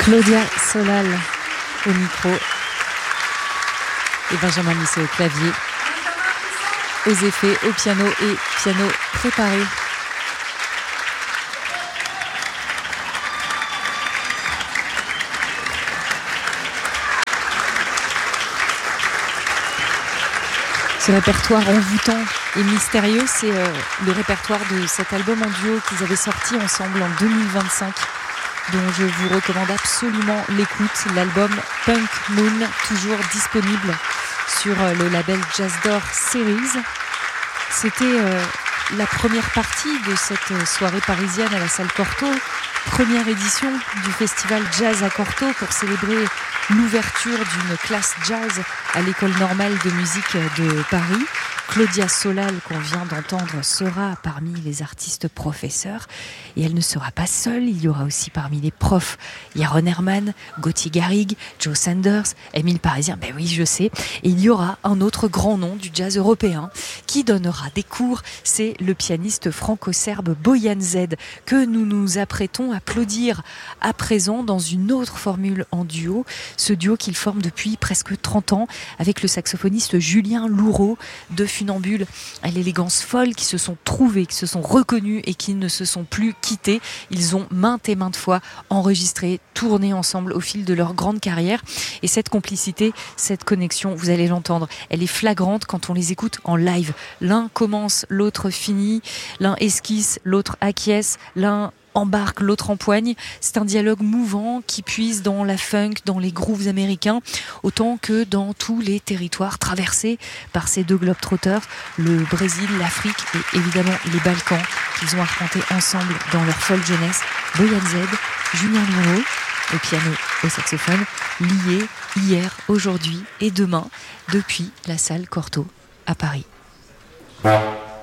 Claudia Solal au micro et Benjamin Misset au clavier, aux effets, au piano et piano préparé. Ce répertoire envoûtant et mystérieux, c'est le répertoire de cet album en duo qu'ils avaient sorti ensemble en 2025, dont je vous recommande absolument l'écoute. L'album Punk Moon, toujours disponible sur le label Jazz Door Series. C'était la première partie de cette soirée parisienne à la salle Cortot, première édition du festival Jazz à Cortot pour célébrer l'ouverture d'une classe jazz à l'école normale de musique de Paris. Claudia Solal, qu'on vient d'entendre, sera parmi les artistes professeurs. Et elle ne sera pas seule, il y aura aussi parmi les profs Yaron Herman, Gauthier Garrigue, Joe Sanders, Émile Parisien, ben oui je sais. Et il y aura un autre grand nom du jazz européen qui donnera des cours, c'est le pianiste franco-serbe Bojan Zed, que nous nous apprêtons à applaudir à présent dans une autre formule en duo. Ce duo qu'il forme depuis presque 30 ans avec le saxophoniste Julien Louraud de Funambule, à l'élégance folle, qui se sont trouvés, qui se sont reconnus et qui ne se sont plus quittés. Ils ont maintes et maintes fois enregistré, tourné ensemble au fil de leur grande carrière. Et cette complicité, cette connexion, vous allez l'entendre, elle est flagrante quand on les écoute en live. L'un commence, l'autre finit, l'un esquisse, l'autre acquiesce, l'un embarque, l'autre empoigne. C'est un dialogue mouvant qui puise dans la funk, dans les grooves américains, autant que dans tous les territoires traversés par ces deux globetrotters, le Brésil, l'Afrique et évidemment les Balkans, qu'ils ont arpentés ensemble dans leur folle jeunesse. Bojan Zed, Julien Louraud, au piano, au saxophone, liés hier, aujourd'hui et demain, depuis la salle Cortot à Paris.